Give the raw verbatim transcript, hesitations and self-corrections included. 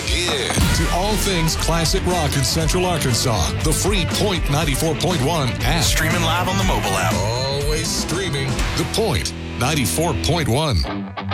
in to all things classic rock in Central Arkansas. The free Point ninety-four point one app. Streaming live on the mobile app. Always streaming. The Point ninety-four point one.